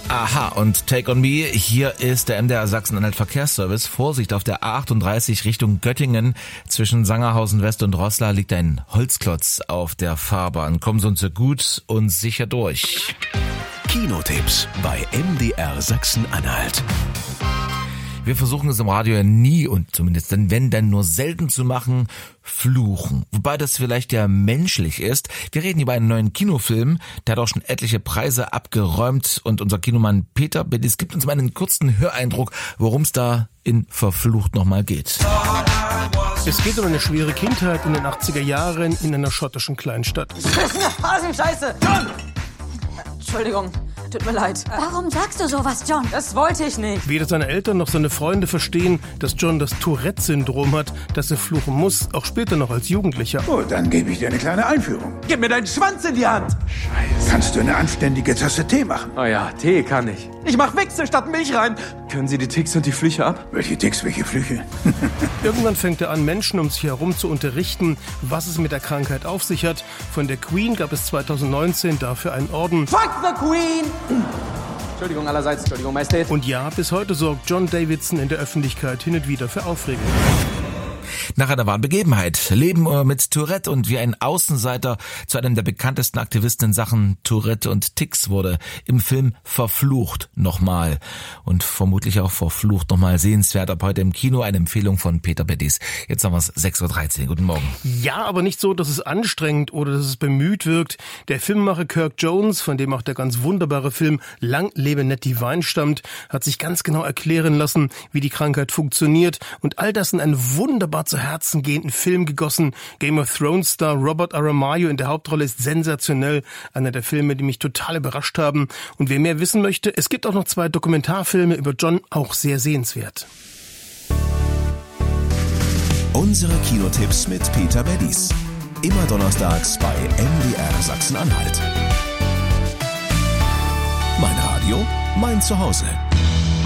Aha, und Take on Me, hier ist der MDR Sachsen-Anhalt Verkehrsservice. Vorsicht, auf der A38 Richtung Göttingen zwischen Sangerhausen West und Roßla liegt ein Holzklotz auf der Fahrbahn. Kommen Sie uns so gut und sicher durch. Kinotipps bei MDR Sachsen-Anhalt. Wir versuchen es im Radio ja nie und zumindest wenn dann nur selten zu machen, fluchen. Wobei das vielleicht ja menschlich ist. Wir reden über einen neuen Kinofilm, der hat auch schon etliche Preise abgeräumt und unser Kinomann Peter Bedis gibt uns mal einen kurzen Höreindruck, worum es da in Verflucht nochmal geht. Es geht um eine schwere Kindheit in den 80er Jahren in einer schottischen Kleinstadt. Scheiße! John! Entschuldigung, tut mir leid. Warum sagst du sowas, John? Das wollte ich nicht. Weder seine Eltern noch seine Freunde verstehen, dass John das Tourette-Syndrom hat, dass er fluchen muss, auch später noch als Jugendlicher. Oh, dann gebe ich dir eine kleine Einführung. Gib mir deinen Schwanz in die Hand. Scheiße. Kannst du eine anständige Tasse Tee machen? Oh ja, Tee kann ich. Ich mach Wichse statt Milch rein. Können Sie die Ticks und die Flüche ab? Welche Ticks, welche Flüche? Irgendwann fängt er an, Menschen um sich herum zu unterrichten, was es mit der Krankheit auf sich hat. Von der Queen gab es 2019 dafür einen Orden. Fuck the Queen! Entschuldigung allerseits, Entschuldigung Majestät. Und ja, bis heute sorgt John Davidson in der Öffentlichkeit hin und wieder für Aufregung. Nach einer wahren Begebenheit, Leben mit Tourette und wie ein Außenseiter zu einem der bekanntesten Aktivisten in Sachen Tourette und Tics wurde, im Film Verflucht nochmal. Und vermutlich auch Verflucht nochmal sehenswert ab heute im Kino, eine Empfehlung von Peter Bedis. Jetzt haben wir es 6.13 Uhr, guten Morgen. Ja, aber nicht so, dass es anstrengend oder dass es bemüht wirkt. Der Filmemacher Kirk Jones, von dem auch der ganz wunderbare Film Lang lebe Nettie Vine stammt, hat sich ganz genau erklären lassen, wie die Krankheit funktioniert und all das in einen wunderbar zu Herzen gehenden Film gegossen. Game of Thrones Star Robert Aramayo in der Hauptrolle ist sensationell. Einer der Filme, die mich total überrascht haben. Und wer mehr wissen möchte, es gibt auch noch 2 Dokumentarfilme über John, auch sehr sehenswert. Unsere Kinotipps mit Peter Bedis. Immer donnerstags bei MDR Sachsen-Anhalt. Mein Radio, mein Zuhause.